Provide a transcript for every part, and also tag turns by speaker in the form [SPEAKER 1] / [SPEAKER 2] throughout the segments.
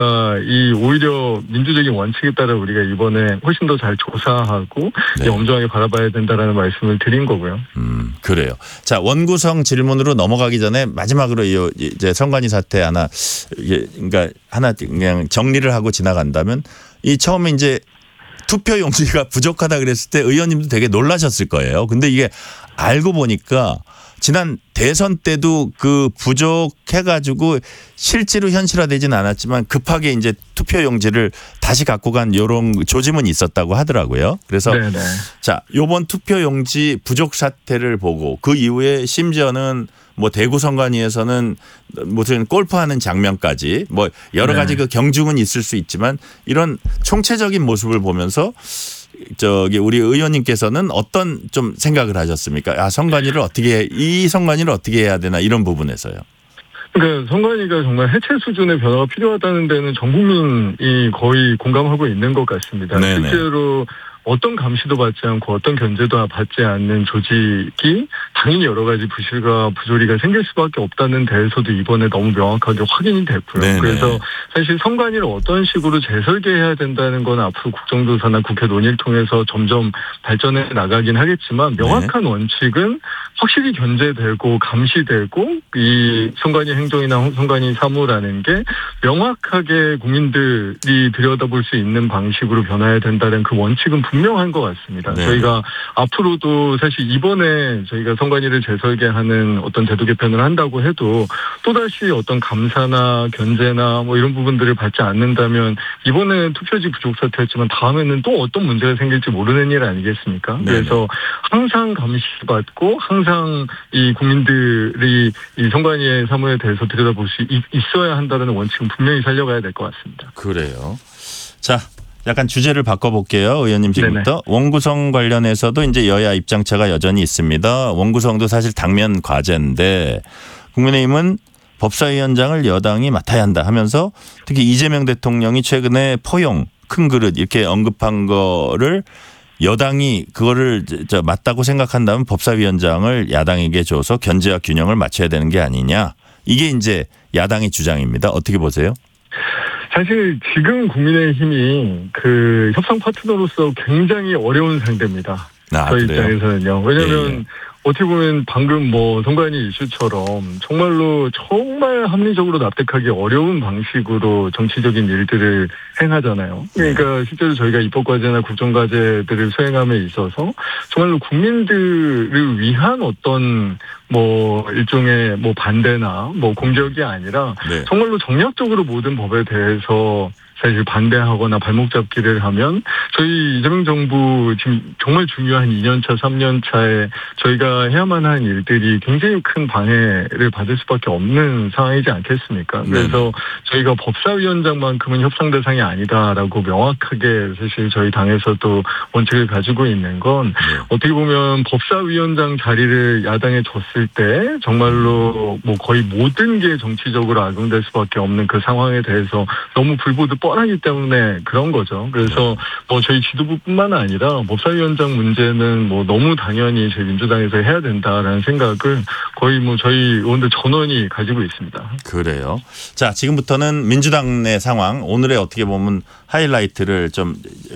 [SPEAKER 1] 이 오히려 민주적인 원칙에 따라 우리가 이번에 훨씬 더 잘 조사하고
[SPEAKER 2] 네.
[SPEAKER 1] 엄중하게 바라봐야 된다라는 말씀을 드린 거고요.
[SPEAKER 2] 그래요. 자, 원구성 질문으로 넘어가기 전에 마지막으로 이제 선관위 사태 하나, 그러니까 하나 그냥 정리를 하고 지나간다면, 이 처음에 이제 투표 용지가 부족하다 그랬을 때 의원님도 되게 놀라셨을 거예요. 근데 이게 알고 보니까 지난 대선 때도 그 부족해가지고 실제로 현실화되지는 않았지만 급하게 이제 투표 용지를 다시 갖고 간 이런 조짐은 있었다고 하더라고요. 그래서
[SPEAKER 1] 네네.
[SPEAKER 2] 자, 요번 투표 용지 부족 사태를 보고 그 이후에 심지어는 뭐 대구 선관위에서는 무슨 골프하는 장면까지 뭐 여러 가지 그 경중은 있을 수 있지만 이런 총체적인 모습을 보면서 우리 의원님께서는 어떤 좀 생각을 하셨습니까? 아, 이 선관위를 어떻게 해야 되나 이런 부분에서요.
[SPEAKER 1] 그러니까 선관위가 정말 해체 수준의 변화가 필요하다는 데는 전 국민이 거의 공감하고 있는 것 같습니다.
[SPEAKER 2] 네네.
[SPEAKER 1] 실제로 어떤 감시도 받지 않고 어떤 견제도 받지 않는 조직이 당연히 여러 가지 부실과 부조리가 생길 수밖에 없다는 데에서도 이번에 너무 명확하게 확인이 됐고요.
[SPEAKER 2] 네네.
[SPEAKER 1] 그래서 사실 선관위를 어떤 식으로 재설계해야 된다는 건 앞으로 국정조사나 국회 논의를 통해서 점점 발전해 나가긴 하겠지만 명확한 원칙은 확실히 견제되고 감시되고 이 선관위 행정이나 선관위 사무라는 게 명확하게 국민들이 들여다볼 수 있는 방식으로 변화해야 된다는 그 원칙은 분명한 것 같습니다.
[SPEAKER 2] 네.
[SPEAKER 1] 저희가 앞으로도 사실 이번에 저희가 선관위를 재설계하는 어떤 제도 개편을 한다고 해도 또다시 어떤 감사나 견제나 뭐 이런 부분들을 받지 않는다면 이번에 투표지 부족 사태였지만 다음에는 또 어떤 문제가 생길지 모르는 일 아니겠습니까?
[SPEAKER 2] 네.
[SPEAKER 1] 그래서 항상 감시받고 항상 이 국민들이 이 선관위의 사무에 대해서 들여다볼 수 있어야 한다는 원칙은 분명히 살려가야 될 것 같습니다.
[SPEAKER 2] 그래요. 자, 약간 주제를 바꿔볼게요. 의원님 지금부터.
[SPEAKER 1] 네네.
[SPEAKER 2] 원구성 관련해서도 이제 여야 입장차가 여전히 있습니다. 원구성도 사실 당면 과제인데 국민의힘은 법사위원장을 여당이 맡아야 한다 하면서 특히 이재명 대통령이 최근에 포용, 큰 그릇 이렇게 언급한 거를 여당이 그거를 맞다고 생각한다면 법사위원장을 야당에게 줘서 견제와 균형을 맞춰야 되는 게 아니냐. 이게 이제 야당의 주장입니다. 어떻게 보세요?
[SPEAKER 1] 사실 지금 국민의힘이 그 협상 파트너로서 굉장히 어려운 상대입니다. 저희
[SPEAKER 2] 그래요?
[SPEAKER 1] 입장에서는요. 왜냐하면
[SPEAKER 2] 예.
[SPEAKER 1] 어떻게 보면 방금 뭐 선관위 이슈처럼 정말로 정말 합리적으로 납득하기 어려운 방식으로 정치적인 일들을 행하잖아요. 그러니까 실제로 저희가 입법과제나 국정과제들을 수행함에 있어서 정말로 국민들을 위한 어떤 뭐 일종의 뭐 반대나 뭐 공격이 아니라
[SPEAKER 2] 네.
[SPEAKER 1] 정말로 정략적으로 모든 법에 대해서 사실 반대하거나 발목 잡기를 하면 저희 이재명 정부 지금 정말 중요한 2년차, 3년차에 저희가 해야만 한 일들이 굉장히 큰 방해를 받을 수밖에 없는 상황이지 않겠습니까? 그래서 저희가 법사위원장만큼은 협상 대상이 아니다라고 명확하게 사실 저희 당에서도 원칙을 가지고 있는 건 어떻게 보면 법사위원장 자리를 야당에 줬을 때 정말로 뭐 거의 모든 게 정치적으로 악용될 수밖에 없는 그 상황에 대해서 너무 불보듯 뻔하기 때문에 그런 거죠. 그래서 뭐 저희 지도부뿐만 아니라 법사위원장 문제는 뭐 너무 당연히 저희 민주당에서 해야 된다라는 생각을 거의 뭐 저희 의원들 전원이 가지고 있습니다.
[SPEAKER 2] 그래요. 자, 지금부터는 민주당 내 상황, 오늘의 어떻게 보면 하이라이트를 좀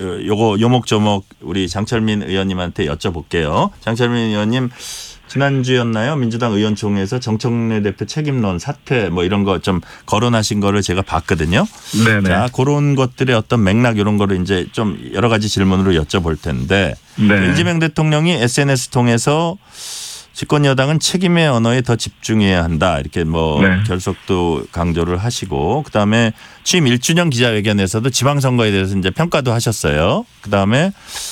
[SPEAKER 2] 요목조목 우리 장철민 의원님한테 여쭤볼게요. 장철민 의원님, 지난주였나요? 민주당 의원총회에서 정청래 대표 책임론 사퇴 뭐 이런 거 좀 거론하신 거를 제가 봤거든요.
[SPEAKER 1] 네네.
[SPEAKER 2] 자, 그런 것들의 어떤 맥락 이런 거를 이제 좀 여러 가지 질문으로 여쭤볼 텐데
[SPEAKER 1] 네.
[SPEAKER 2] 이재명 대통령이 SNS 통해서 집권 여당은 책임의 언어에 더 집중해야 한다. 이렇게 뭐 결속도 강조를 하시고 그다음에 취임 1주년 기자회견에서도 지방선거에 대해서 이제 평가도 하셨어요. 그다음에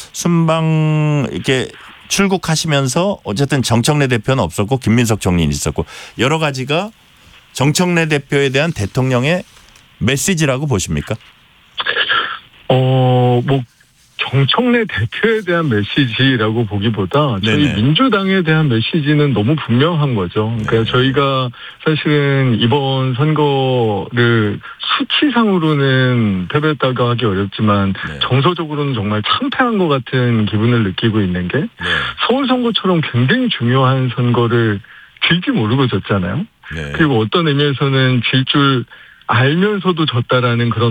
[SPEAKER 2] 순방 이렇게 출국하시면서 어쨌든 정청래 대표는 없었고 김민석 총리는 있었고 여러 가지가 정청래 대표에 대한 대통령의 메시지라고 보십니까?
[SPEAKER 1] 뭐 정청래 대표에 대한 메시지라고 보기보다 저희
[SPEAKER 2] 네네.
[SPEAKER 1] 민주당에 대한 메시지는 너무 분명한 거죠. 그러니까 저희가 사실은 이번 선거를 수치상으로는 패배했다고 하기 어렵지만 정서적으로는 정말 참패한 것 같은 기분을 느끼고 있는 게 서울 선거처럼 굉장히 중요한 선거를 질 줄 모르고 졌잖아요. 그리고 어떤 의미에서는 질 줄 알면서도 졌다라는 그런